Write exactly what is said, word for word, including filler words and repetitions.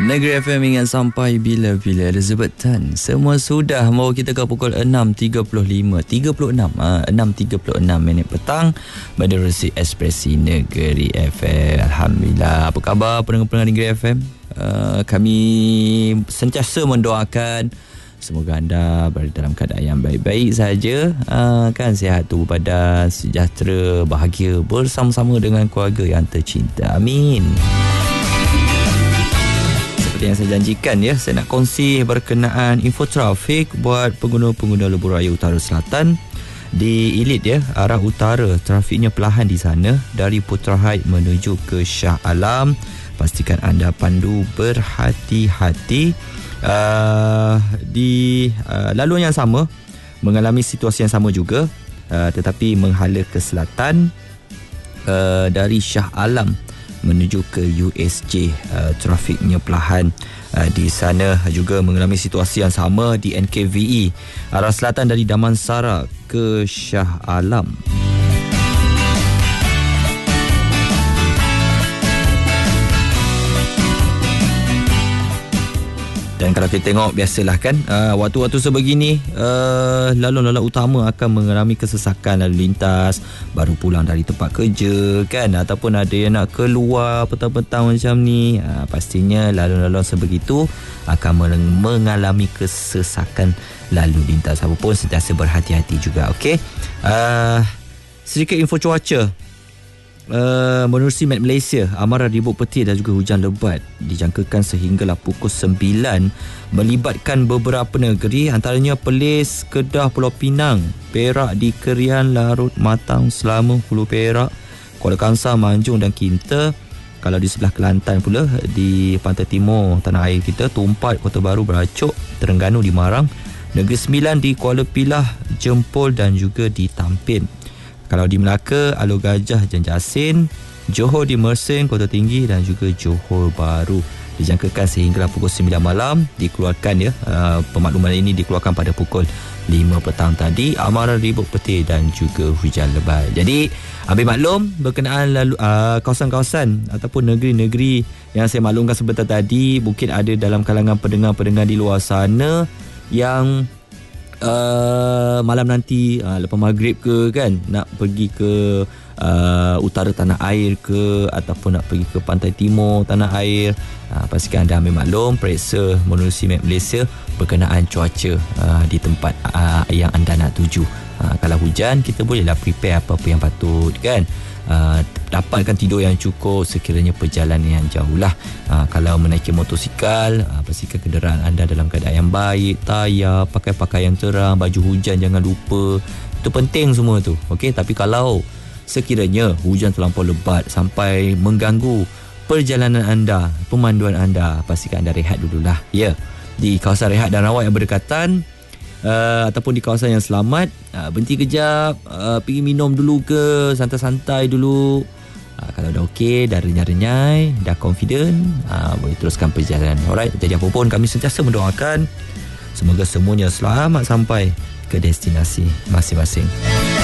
Negeri F M ingat sampai bila-bila. Elizabeth Tan. Semua sudah mau kita ke pukul enam tiga puluh lima tiga puluh enam ha? enam tiga puluh enam minit petang Menerusi Ekspresi Negeri F M. Alhamdulillah. Apa khabar pendengar-pendengar Negeri F M? Uh, kami sentiasa mendoakan semoga anda berada dalam keadaan yang baik-baik saja, uh, kan, sihat tubuh badan, sejahtera, bahagia bersama-sama dengan keluarga yang tercinta. Amin. Seperti yang saya janjikan ya, saya nak kongsi berkenaan info trafik buat pengguna-pengguna Lebuh Raya Utara Selatan. Di Ilit ya, arah utara trafiknya perlahan di sana dari Putra Heights menuju ke Shah Alam. Pastikan anda pandu berhati-hati. Uh, di uh, laluan yang sama mengalami situasi yang sama juga, uh, tetapi menghala ke selatan uh, dari Shah Alam menuju ke U S J, uh, trafiknya perlahan uh, di sana juga mengalami situasi yang sama di N K V E arah selatan dari Damansara ke Shah Alam. Dan kalau kita tengok, biasalah kan, uh, waktu-waktu sebegini uh, laluan-laluan utama akan mengalami kesesakan lalu lintas, baru pulang dari tempat kerja kan, ataupun ada yang nak keluar petang-petang macam ni, uh, pastinya laluan-laluan sebegitu akan mengalami kesesakan lalu lintas. Apapun sentiasa berhati-hati juga. Okey, uh, sedikit info cuaca. Uh, menerusi Met Malaysia, amaran ribut petir dan juga hujan lebat dijangkakan sehinggalah pukul sembilan melibatkan beberapa negeri, antaranya Perlis, Kedah, Pulau Pinang, Perak, Dikerian, Larut, Matang, Selama, Hulu Perak, Kuala Kangsar, Manjung dan Kinta. Kalau di sebelah Kelantan pula, di pantai timur tanah air kita, Tumpat, Kota Baru, Beracuk, Terengganu di Marang, Negeri Sembilan di Kuala Pilah, Jempol dan juga di Tampin. Kalau di Melaka, Alor Gajah, Janjasin, Johor di Mersing, Kota Tinggi dan juga Johor Bahru. Dijangkakan sehinggalah pukul sembilan malam dikeluarkan ya. Uh, pemakluman ini dikeluarkan pada pukul lima petang tadi. Amaran ribut petir dan juga hujan lebat. Jadi, ambil maklum berkenaan lalu, uh, kawasan-kawasan ataupun negeri-negeri yang saya maklumkan sebentar tadi. Mungkin ada dalam kalangan pendengar-pendengar di luar sana yang Uh, malam nanti uh, lepas maghrib ke kan, nak pergi ke uh, utara tanah air ke, ataupun nak pergi ke pantai timur tanah air, uh, pastikan anda ambil maklum periksa menerusi Map Malaysia berkenaan cuaca uh, di tempat uh, yang anda nak tuju. uh, Kalau hujan, kita bolehlah prepare apa-apa yang patut kan. Uh, dapatkan tidur yang cukup sekiranya perjalanan yang jauh lah. uh, Kalau menaiki motosikal, uh, pastikan kenderaan anda dalam keadaan yang baik, tayar, pakai pakaian terang, baju hujan jangan lupa. Itu penting semua tu. Okey, tapi kalau sekiranya hujan terlampau lebat sampai mengganggu perjalanan anda, pemanduan anda, pastikan anda rehat dululah ya, di kawasan rehat dan rawat yang berdekatan. Uh, ataupun di kawasan yang selamat, uh, berhenti kejap, uh, pergi minum dulu ke, santai-santai dulu. uh, Kalau dah okey, dah renyai-renyai, dah confident, uh, boleh teruskan perjalanan. Alright, jadi apa pun kami sentiasa mendoakan semoga semuanya selamat sampai ke destinasi masing-masing.